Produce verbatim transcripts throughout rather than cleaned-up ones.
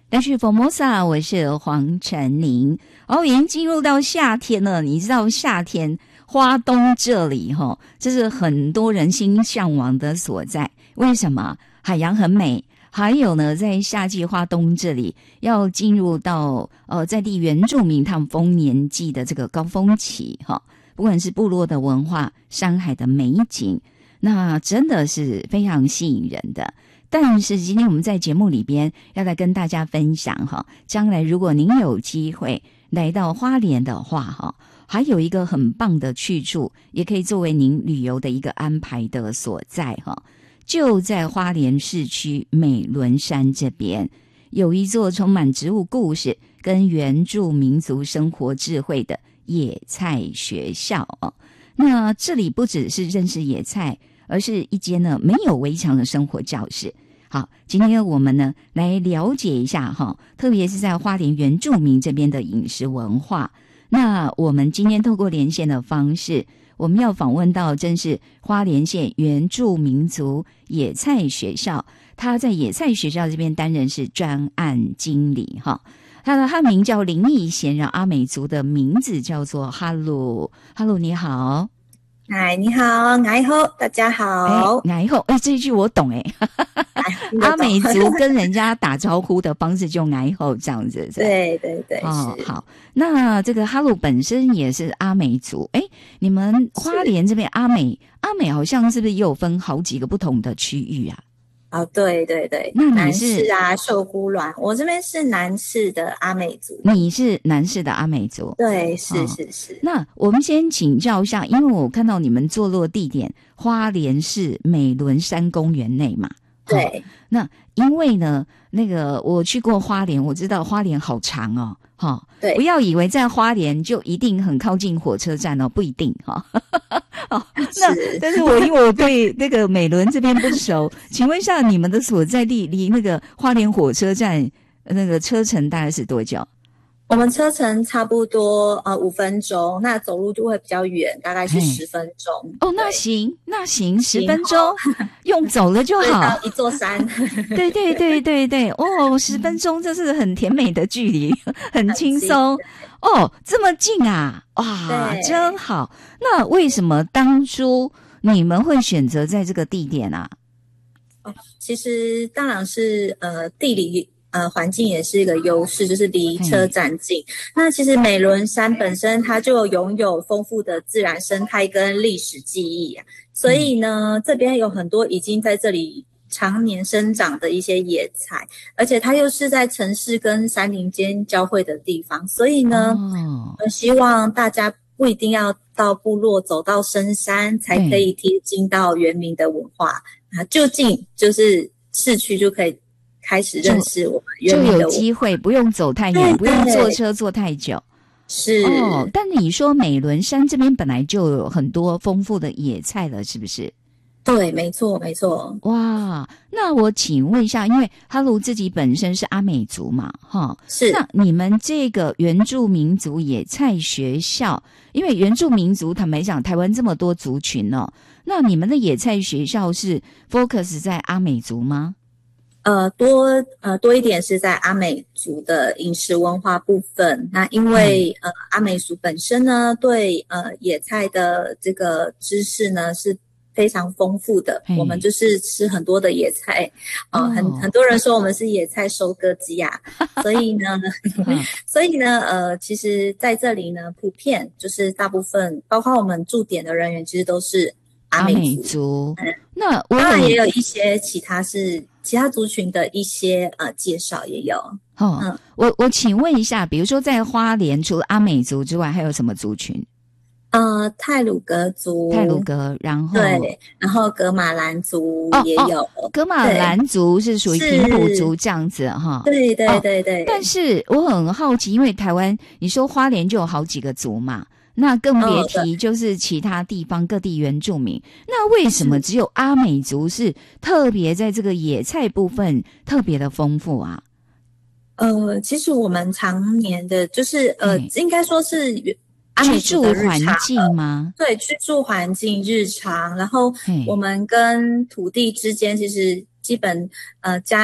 但是 Formosa， 我是黄晨宁。哦，已经进入到夏天了，你知道夏天花东这里齁，这是很多人心向往的所在。为什么？海洋很美，还有呢，在夏季花东这里要进入到呃在地原住民他们丰年祭的这个高峰期齁，不管是部落的文化、山海的美景，那真的是非常吸引人的。但是今天我们在节目里边要来跟大家分享哈，将来如果您有机会来到花莲的话哈，还有一个很棒的去处，也可以作为您旅游的一个安排的所在哈。就在花莲市区美仑山这边，有一座充满植物故事跟原住民族生活智慧的野菜学校哦。那这里不只是认识野菜，而是一间呢没有围墙的生活教室。好，今天我们呢来了解一下哈，特别是在花莲原住民这边的饮食文化。那我们今天透过连线的方式，我们要访问到正是花莲县原住民族野菜学校，他在野菜学校这边担任是专案经理哈。他的汉名叫林义贤，然后阿美族的名字叫做哈鲁。哈鲁你好。 嗨，你好，爱后，大家好。 哎，爱后，哎，这一句我懂哎。阿美族跟人家打招呼的方式就爱后这样子。 对对对， 哦，好。那这个哈鲁本身也是阿美族，哎，你们花莲这边阿美，阿美好像是不是也有分好几个不同的区域啊？ 哦，对对对， 那南势啊、秀姑峦，我这边是南势的阿美族。 你是南势的阿美族？ 对，是是是、哦。 那我们先请教一下，因为我看到你们坐落地点花莲市美仑山公园内嘛。 对、 哦。那因为呢，那个我去过花莲，我知道花莲好长哦。哈、哦， 对， 不要以为在花莲就一定很靠近火车站哦，不一定哈。哦，那但是我因为我对那个美仑这边不熟，请问一下你们的所在地离那个花莲火车站那个车程大概是多久？ 我们车程差不多呃五分钟，那走路就会比较远，大概是十分钟。 哦，那行，那行，十分钟用走了就好。 一座山。 对对对对对，哦，十分钟这是很甜美的距离，很轻松。哦，这么近啊，哇，真好。那为什么当初你们会选择在这个地点啊？ 哦，其实当然是呃地理。呃，环境也是一个优势，就是离车站近。那其实美仑山本身它就拥有丰富的自然生态跟历史记忆啊，所以呢，嗯、这边有很多已经在这里常年生长的一些野菜，而且它又是在城市跟山林间交汇的地方，所以呢，哦、我希望大家不一定要到部落走到深山才可以贴近到原民的文化啊，就近就是市区就可以。开始认识我们原民的文化，就有机会不用走太远，不用坐车坐太久。 是哦，但你说美仑山这边本来就有很多丰富的野菜了，是不是？ 对，没错，没错。 哇，那我请问一下，因为哈鲁自己本身是阿美族嘛，哈， 是。 那你们这个原住民族野菜学校，因为原住民族坦白讲，台湾这么多族群哦，那你们的野菜学校是 focus 在阿美族吗？ 呃，多呃多一点是在阿美族的饮食文化部分。那因为、嗯、呃阿美族本身呢，对呃野菜的这个知识呢是非常丰富的。我们就是吃很多的野菜，呃、哦，很很多人说我们是野菜收割机啊。所以呢，所以呢，呃，其实在这里呢，普遍就是大部分，包括我们驻点的人员，其实都是阿美族。阿美族嗯、 那我当然也有一些其他是。其他族群的一些呃介绍也有哦，嗯，我我请问一下，比如说在花莲，除了阿美族之外，还有什么族群？ 呃，太鲁阁族， 太鲁阁，然后对，然后噶玛兰族也有， 哦、噶玛兰族是属于平埔族这样子哈。 对对对对、哦。 但是我很好奇，因为台湾你说花莲就有好几个族嘛。那更别提就是其他地方各地原住民、哦、那为什么只有阿美族是特别在这个野菜部分特别的丰富啊？ 呃，其实我们常年的就是呃，应该说是阿美族的日常居住环境吗？ 对，居住环境日常，然后我们跟土地之间其实基本呃家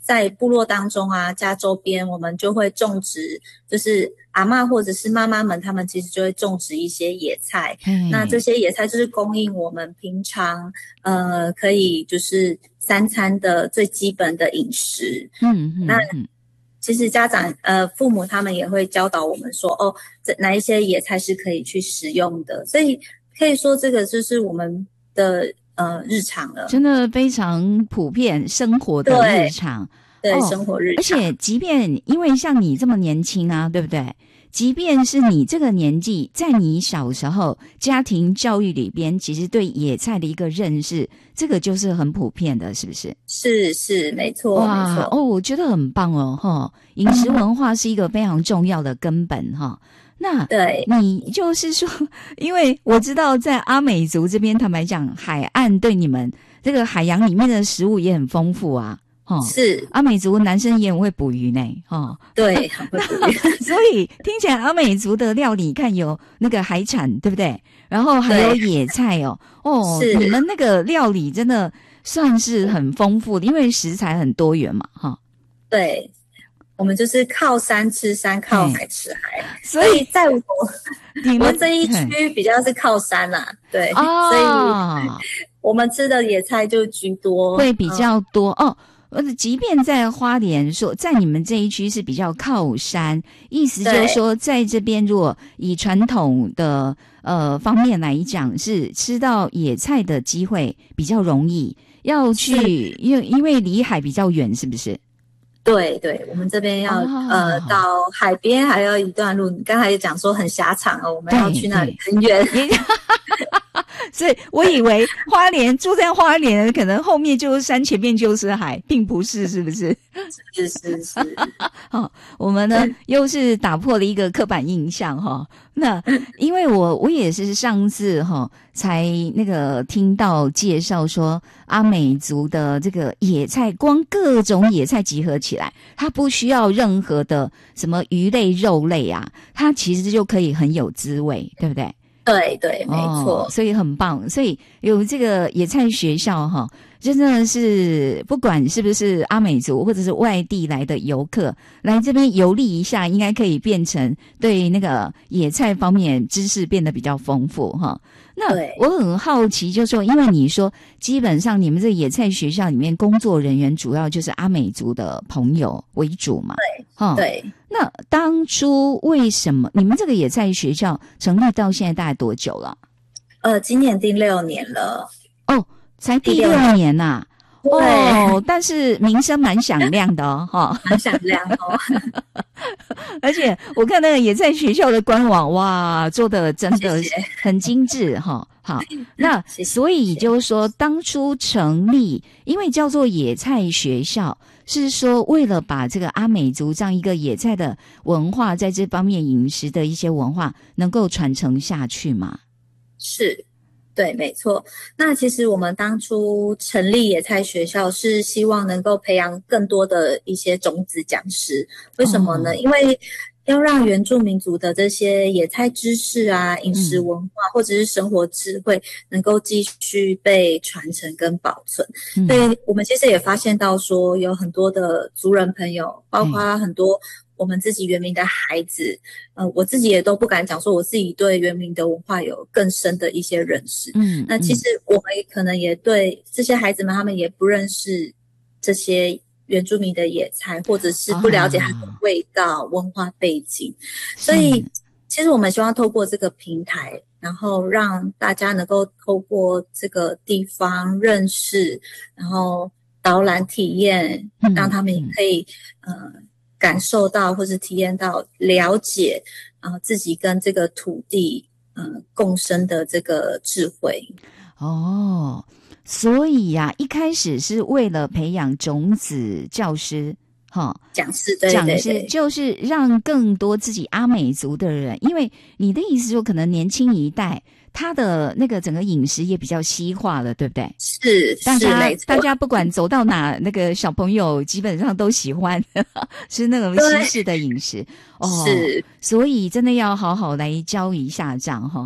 在部落当中啊，家周边我们就会种植，就是阿嬷或者是妈妈们，他们其实就会种植一些野菜。那这些野菜就是供应我们平常呃可以就是三餐的最基本的饮食。 嗯嗯， 那其实家长呃父母他们也会教导我们说，哦，这哪一些野菜是可以去食用的，所以可以说这个就是我们的呃日常了， 真的非常普遍生活的日常。 对， 哦、 生活日常。 而且即便因为像你这么年轻啊，对不对？即便是你这个年纪，在你小时候家庭教育里边，其实对野菜的一个认识，这个就是很普遍的，是不是？ 是是，没错， 哇没错。 哦，我觉得很棒哦，哈！饮食文化是一个非常重要的根本，哈、嗯。那对， 你就是说，因为我知道在阿美族这边，坦白讲，海岸对你们这个海洋里面的食物也很丰富啊。哦， 是阿美族男生也很会捕鱼呢，哦， 对，很会捕鱼。 所以听起来阿美族的料理，看有那个海产，对不对？然后还有野菜哦，哦，你们那个料理真的算是很丰富的，因为食材很多元嘛，哈、哦。 对，我们就是靠山吃山，靠海吃海， 所以在我你们我这一区比较是靠山啦、啊，对、 哦， 所以我们吃的野菜就居多， 会比较多、嗯、哦。呃，即便在花莲说，在你们这一区是比较靠山，意思就是说，在这边如果以传统的呃方面来讲，是吃到野菜的机会比较容易，要去因为因为离海比较远，是不是？ 对对，我们这边要、哦、呃到海边还要一段路。你刚才也讲说很狭长哦，我们要去那里很远。 所以我以为花莲住在花莲，可能后面就是山，前面就是海，并不是，是不是？ 是是是。 好，我们呢又是打破了一个刻板印象哈。那因为我我也是上次哈才那个听到介绍说，阿美族的这个野菜，光各种野菜集合起来，它不需要任何的什么鱼类、肉类啊，它其实就可以很有滋味，对不对？ 对对，没错、 哦，所以很棒。所以有这个野菜学校哈，真的是不管是不是阿美族或者是外地来的游客来这边游历一下，应该可以变成对那个野菜方面知识变得比较丰富哈。那我很好奇，就是说，因为你说基本上你们这个野菜学校里面工作人员主要就是阿美族的朋友为主嘛？ 对， 哦、 对。 那当初为什么你们这个野菜学校成立到现在大概多久了？ 呃，今年第六年了。 哦，才第六年呐、啊！哦，但是名声蛮响亮的哦，哈， 蛮响亮哦。 而且我看那个野菜学校的官网，哇，做的真的很精致哈。好，那所以就是说，当初成立，因为叫做野菜学校，是说为了把这个阿美族这样一个野菜的文化，在这方面饮食的一些文化能够传承下去嘛？ 是。对，没错。那其实我们当初成立野菜学校是希望能够培养更多的一些种子讲师。为什么呢？哦、因为要让原住民族的这些野菜知识啊、饮食文化、嗯、或者是生活智慧能够继续被传承跟保存。嗯、所以我们其实也发现到说，有很多的族人朋友，包括很多我们自己原民的孩子，呃，我自己也都不敢讲说我自己对原民的文化有更深的一些认识。嗯，那其实我们可能也对这些孩子们，他们也不认识这些原住民的野菜，或者是不了解它的味道、哦、文化背景。所以，其实我们希望透过这个平台，然后让大家能够透过这个地方认识，然后导览体验，嗯、让他们也可以呃。感受到或是体验到了解啊、呃、自己跟这个土地呃共生的这个智慧。 哦，所以呀、啊，一开始是为了培养种子教师哈， 讲师对对对， 讲师就是让更多自己阿美族的人，因为你的意思说可能年轻一代他的那个整个饮食也比较西化了，对不对？ 是， 大家没错， 大家不管走到哪，那个小朋友基本上都喜欢吃那种西式的饮食哦。是，所以真的要好好来教一下这样哈。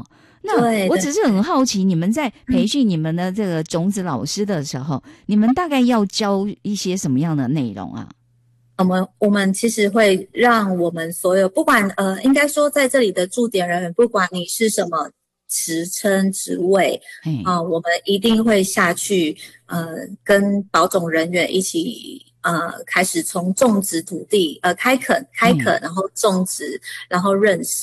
那我只是很好奇，你们在培训你们的这个种子老师的时候，嗯、你们大概要教一些什么样的内容啊？ 我们我们其实会让我们所有不管呃，应该说在这里的驻点人员，不管你是什么职称职位啊、呃，我们一定会下去呃，跟保种人员一起呃，开始从种植土地呃开垦开垦，然后种植，然后认识。